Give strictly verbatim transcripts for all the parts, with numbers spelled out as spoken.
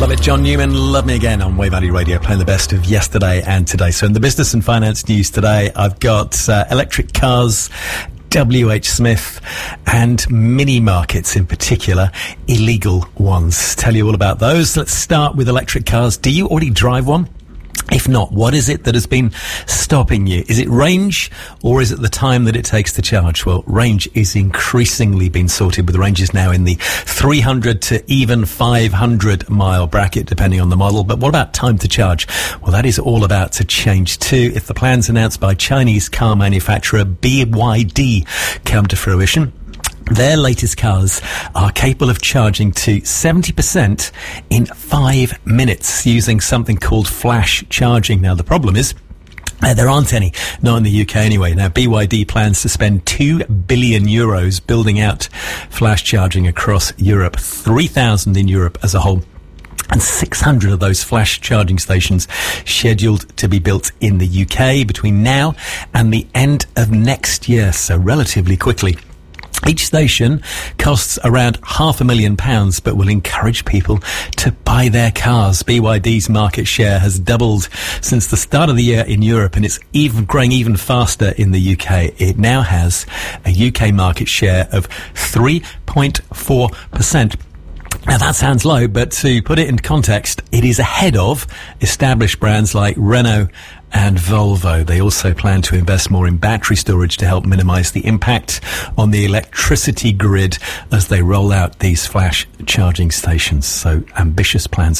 Love it, John Newman, Love Me Again on Wave Valley Radio, playing the best of yesterday and today. So in the business and finance news today, I've got uh, electric cars, W H Smith, and mini markets in particular, illegal ones. Tell you all about those. Let's start with electric cars. Do you already drive one? If not, what is it that has been stopping you? Is it range, or is it the time that it takes to charge? Well, range is increasingly being sorted, with ranges now in the three hundred to even five hundred mile bracket, depending on the model. But what about time to charge? Well, that is all about to change too, if the plans announced by Chinese car manufacturer B Y D come to fruition. Their latest cars are capable of charging to seventy percent in five minutes using something called flash charging. Now, the problem is, Uh, there aren't any, not in the U K anyway. Now, B Y D plans to spend two billion euros building out flash charging across Europe, three thousand in Europe as a whole, and six hundred of those flash charging stations scheduled to be built in the U K between now and the end of next year, so relatively quickly. Each station costs around half a million pounds, but will encourage people to buy their cars. B Y D's market share has doubled since the start of the year in Europe, and it's even growing even faster in the U K. It now has a U K market share of three point four percent. Now, that sounds low, but to put it in context, it is ahead of established brands like Renault and Volvo. They also plan to invest more in battery storage to help minimise the impact on the electricity grid as they roll out these flash charging stations. So, ambitious plans.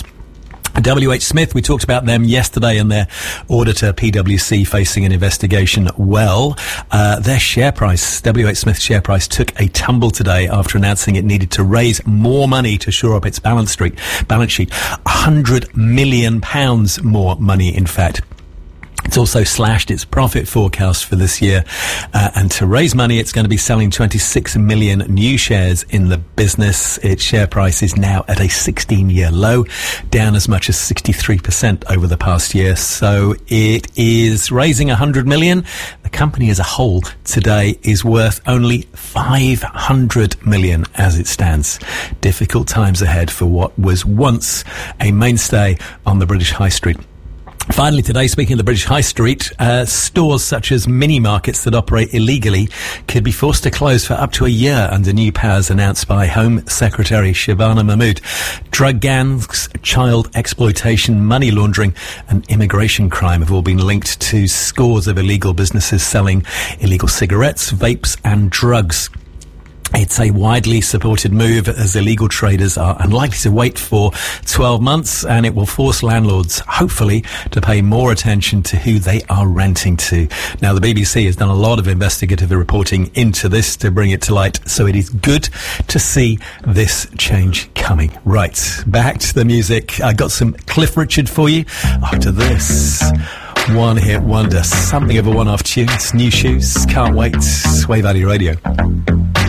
W H Smith, we talked about them yesterday and their auditor, P W C, facing an investigation. Well, uh, their share price, W H Smith's share price, took a tumble today after announcing it needed to raise more money to shore up its balance sheet. Balance sheet, one hundred million pounds more money, in fact. It's also slashed its profit forecast for this year. Uh, and to raise money, it's going to be selling twenty-six million new shares in the business. Its share price is now at a sixteen-year low, down as much as sixty-three percent over the past year. So it is raising one hundred million. The company as a whole today is worth only five hundred million as it stands. Difficult times ahead for what was once a mainstay on the British High Street. Finally today, speaking of the British High Street, uh, stores such as mini markets that operate illegally could be forced to close for up to a year under new powers announced by Home Secretary Shabana Mahmood. Drug gangs, child exploitation, money laundering and immigration crime have all been linked to scores of illegal businesses selling illegal cigarettes, vapes and drugs. It's a widely supported move as illegal traders are unlikely to wait for twelve months, and it will force landlords, hopefully, to pay more attention to who they are renting to. Now, the B B C has done a lot of investigative reporting into this to bring it to light, so it is good to see this change coming. Right, back to the music. I got some Cliff Richard for you after this. One hit wonder, something of a one-off tune. It's New Shoes. Can't wait. Wave Valley Radio.